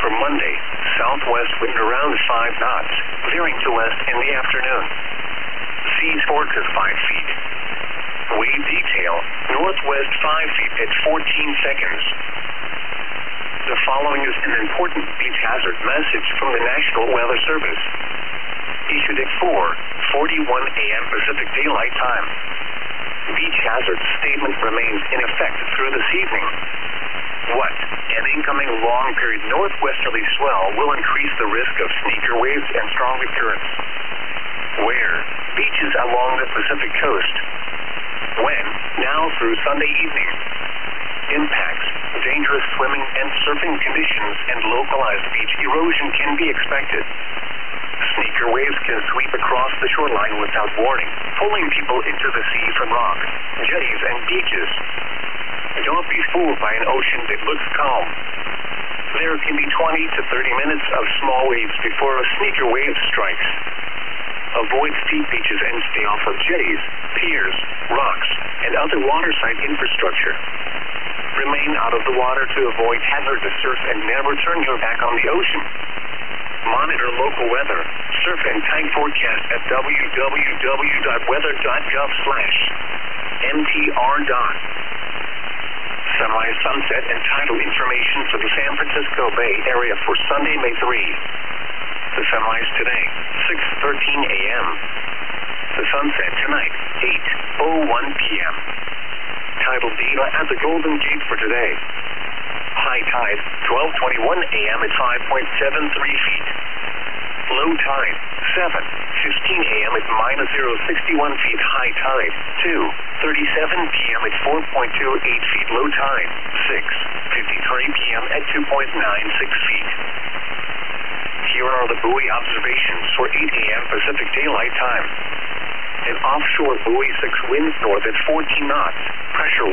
For Monday, southwest wind around 5 knots, veering to west in the afternoon. Seas forks at 5 feet. Wave detail, northwest 5 feet at 14 seconds. The following is an important beach hazard message from the National Weather Service. Issued at 4:41 a.m. Pacific Daylight Time. Beach hazard statement remains in effect through this evening. What? An incoming long-period northwesterly swell will increase the risk of sneaker waves and stronger currents. Where? Beaches along the Pacific coast. When? Now through Sunday evening. Impacts, dangerous swimming and surfing conditions and localized beach erosion can be expected. Sneaker waves can sweep across the shoreline without warning, pulling people into the sea from rocks, jetties, and beaches. Don't be fooled by an ocean that looks calm. There can be 20 to 30 minutes of small waves before a sneaker wave strikes. Avoid steep beaches and stay off of jetties, piers, rocks, and other waterside infrastructure. Remain out of the water to avoid hazardous surf and never turn your back on the ocean. Monitor local weather, surf and tide forecast at www.weather.gov/mtr. Semi-sunset and tidal information for the San Francisco Bay Area for Sunday, May 3. The sunrise today, 6:13 a.m. The sunset tonight, 8:01 p.m. Tidal data at the Golden Gate for today. High tide, 12:21 a.m. at 5.73 feet. Low tide, 7:15 a.m. at -0.61 feet. High tide, 2:37 p.m. at 4.28 feet. Low tide, 6:53 p.m. at 2.96 feet. Here are the buoy observations for 8 a.m. Pacific Daylight Time. An offshore buoy 6 winds north at 14 knots, pressure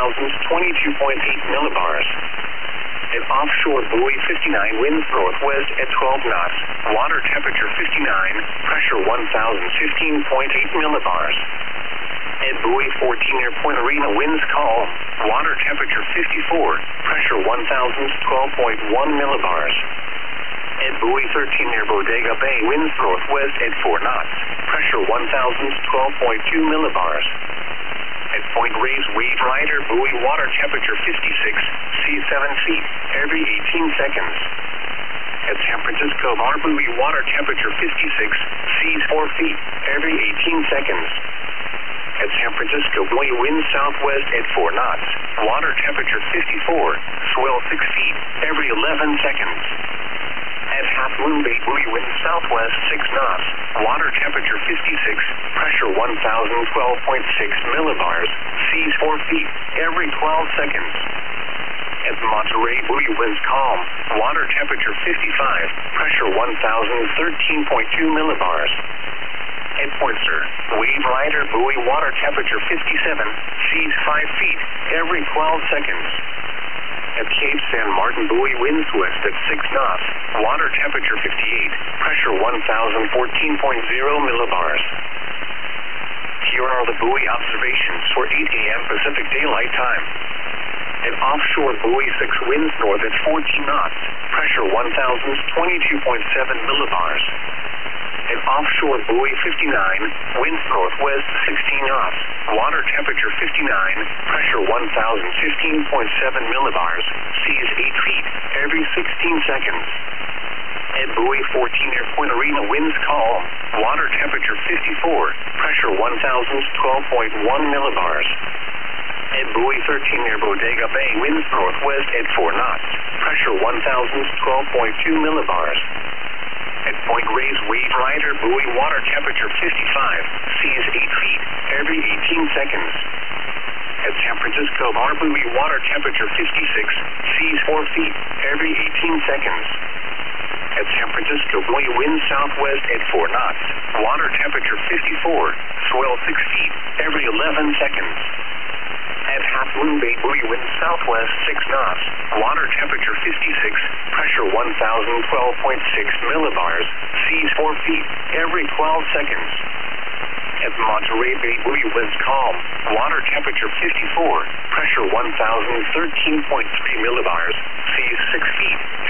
1,022.8 millibars. An offshore buoy 59 winds northwest at 12 knots, water temperature 59, pressure 1,015.8 millibars. At buoy 14 near Point Arena, winds calm, water temperature 54, pressure 1,012.1 millibars. At buoy 13 near Bodega Bay, winds northwest at 4 knots, pressure 1,012.2 millibars. At Point Reyes Wave Rider, buoy water temperature 56, sea 7 feet, every 18 seconds. At San Francisco Bar, buoy water temperature 56, seas 4 feet, every 18 seconds. At San Francisco, buoy winds southwest at 4 knots, water temperature 54, swell 6 feet, every 11 seconds. At Half Moon Bay, buoy wind southwest 6 knots, water temperature 56, pressure 1,012.6 millibars, seas 4 feet, every 12 seconds. At Monterey, buoy winds calm, water temperature 55, pressure 1,013.2 millibars. At Point Sur, Wave Rider, buoy water temperature 57, seas 5 feet, every 12 seconds. At Cape San Martin, buoy winds west at 6 knots, water temperature 58, pressure 1,014.0 millibars. Here are the buoy observations for 8 a.m. Pacific Daylight Time. An offshore buoy 6 winds north at 14 knots, pressure 1,022.7 millibars. An offshore buoy 59, winds northwest 16 knots, water temperature 59, pressure 1,015.7 millibars, seas 8 feet, every 16 seconds. At buoy 14 near Point Arena, winds calm, water temperature 54, pressure 1,012.1 millibars. At buoy 13 near Bodega Bay, winds northwest at 4 knots, pressure 1,012.2 millibars. At Point Reyes Wave Rider, buoy water temperature 55, seas 8 feet, every 18 seconds. At San Francisco Bar, buoy water temperature 56, seas 4 feet, every 18 seconds. At San Francisco, buoy wind southwest at 4 knots, water temperature 54, swell 6 feet, every 11 seconds. At Half Moon Bay, buoy wind southwest 6 knots, water temperature 56, pressure 1,012.6 millibars, seas 4 feet, every 12 seconds. At Monterey Bay, buoy winds calm, water temperature 54, pressure 1,013.3 millibars, seas 6 feet,